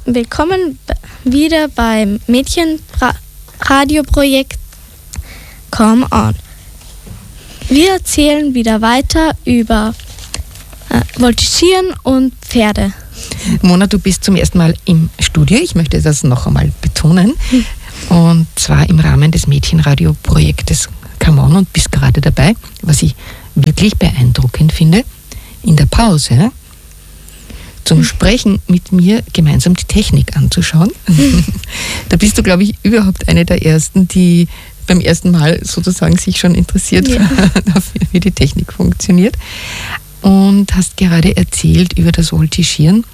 willkommen wieder beim Mädchenradioprojekt Come On. Wir erzählen wieder weiter über Voltigieren und Pferde. Mona, du bist zum ersten Mal im Studio. Ich möchte das noch einmal betonen. Und zwar im Rahmen des Mädchenradioprojektes Come On und bist gerade dabei, was ich wirklich beeindruckend finde, in der Pause zum Sprechen mit mir gemeinsam die Technik anzuschauen. Da bist du, glaube ich, überhaupt eine der Ersten, die beim ersten Mal sozusagen sich schon interessiert dafür, wie die Technik funktioniert. Und hast gerade erzählt über das Voltigieren.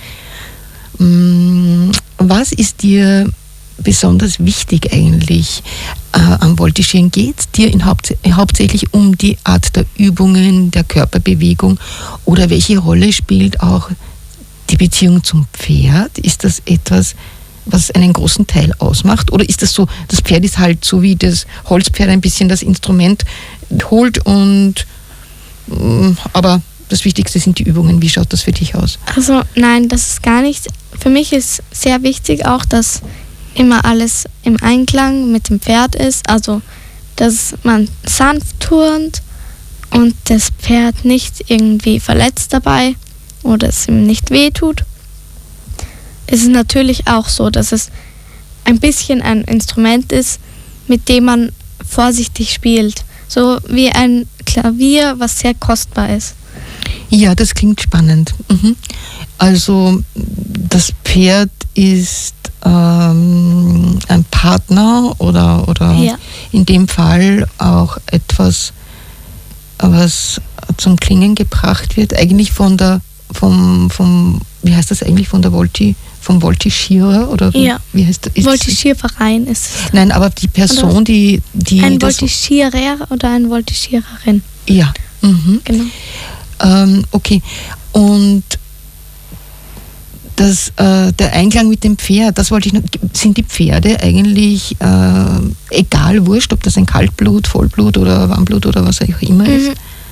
Was ist dir besonders wichtig eigentlich am Voltigieren? Geht es dir hauptsächlich um die Art der Übungen, der Körperbewegung, oder welche Rolle spielt auch die Beziehung zum Pferd? Ist das etwas, was einen großen Teil ausmacht? Oder ist das so, das Pferd ist halt so wie das Holzpferd ein bisschen das Instrument holt und aber das Wichtigste sind die Übungen. Wie schaut das für dich aus? Also nein, das ist gar nicht. Für mich ist sehr wichtig auch, dass immer alles im Einklang mit dem Pferd ist. Also, dass man sanft turnt und das Pferd nicht irgendwie verletzt dabei oder es ihm nicht wehtut. Es ist natürlich auch so, dass es ein bisschen ein Instrument ist, mit dem man vorsichtig spielt. So wie ein Klavier, was sehr kostbar ist. Ja, das klingt spannend. Also das Pferd ist ein Partner oder in dem Fall auch etwas, was zum Klingen gebracht wird, eigentlich vom wie heißt das eigentlich, vom Voltigierer? Oder ja, wie heißt das? Voltigierverein ist es. Nein, aber die Person, die ein Voltigierer oder eine Voltigiererin. Ja, genau. Okay, und der Einklang mit dem Pferd, das wollte ich noch, sind die Pferde eigentlich egal, wurscht, ob das ein Kaltblut, Vollblut oder Warmblut oder was auch immer ist?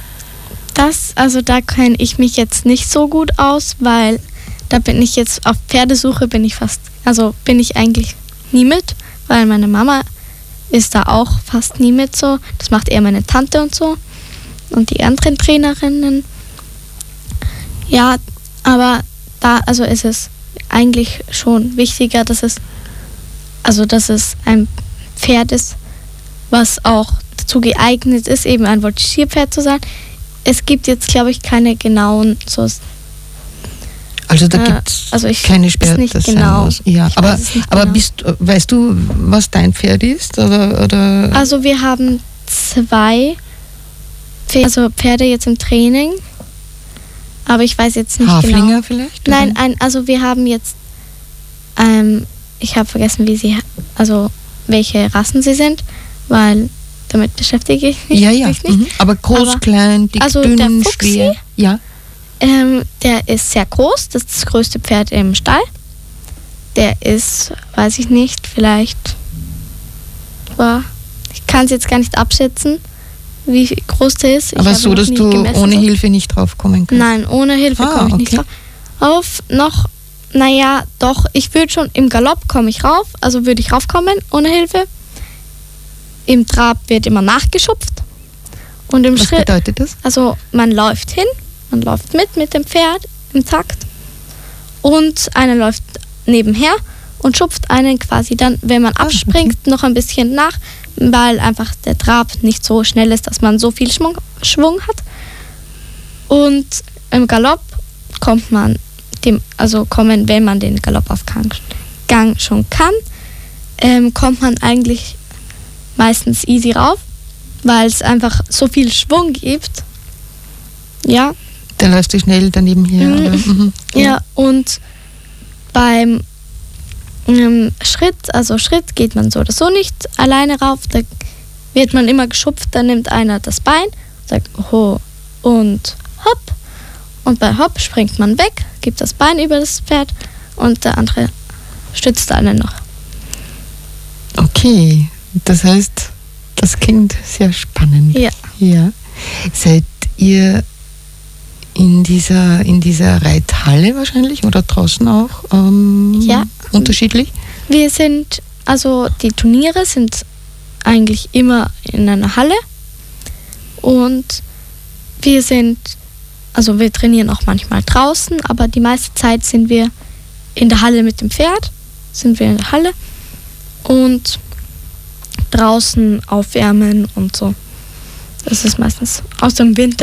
Da kenne ich mich jetzt nicht so gut aus, weil da bin ich jetzt auf Pferdesuche, bin ich eigentlich nie mit, weil meine Mama ist da auch fast nie mit so. Das macht eher meine Tante und so und die anderen Trainerinnen. Ja, aber ist es eigentlich schon wichtiger, dass es ein Pferd ist, was auch dazu geeignet ist, eben ein Voltigierpferd zu sein. Es gibt jetzt, glaube ich, keine genauen so. Also da gibt es keine Sperre. Nicht genau. Ja, aber weißt du, was dein Pferd ist? Oder? Also wir haben 2 Pferde jetzt im Training. Aber ich weiß jetzt nicht Haflinger genau. Vielleicht? Nein, wir haben jetzt, ich habe vergessen, welche Rassen sie sind, weil damit beschäftige ich mich nicht. Aber groß, klein, dick, dünn, der Fuchsi, schwer. Ja. Der ist sehr groß, das ist das größte Pferd im Stall. Der ist, weiß ich nicht, vielleicht, ich kann es jetzt gar nicht abschätzen, wie groß der ist. Aber so, dass du ohne Hilfe nicht drauf kommen kannst? Nein, ohne Hilfe komme ich nicht drauf. Ich würde schon, im Galopp komme ich rauf, also würde ich raufkommen ohne Hilfe. Im Trab wird immer nachgeschupft. Und im Schritt. Was bedeutet das? Also man läuft hin, man läuft mit dem Pferd im Takt und einer läuft nebenher und schupft einen quasi dann, wenn man abspringt, noch ein bisschen nach, weil einfach der Trab nicht so schnell ist, dass man so viel Schwung hat. Und im Galopp wenn man den Galoppaufgang schon kann, kommt man eigentlich meistens easy rauf, weil es einfach so viel Schwung gibt. Ja. Da läufst du schnell daneben her. Ja, und beim Schritt geht man so oder so nicht alleine rauf, da wird man immer geschupft, dann nimmt einer das Bein, sagt ho und hopp, und bei hopp springt man weg, gibt das Bein über das Pferd und der andere stützt einen noch. Okay, das heißt, das klingt sehr spannend. Ja. Seid ihr in dieser Reithalle wahrscheinlich oder draußen auch Ja. unterschiedlich? Wir sind, also die Turniere sind eigentlich immer in einer Halle und wir trainieren auch manchmal draußen, aber die meiste Zeit sind wir in der Halle mit dem Pferd, und draußen aufwärmen und so. Das ist meistens aus dem Winter.